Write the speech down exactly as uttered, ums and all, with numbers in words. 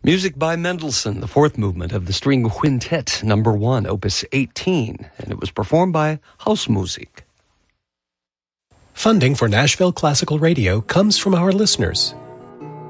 Music by Mendelssohn, the fourth movement of the String Quintet, number one, opus eighteen, and it was performed by Hausmusik. Funding for Nashville Classical Radio comes from our listeners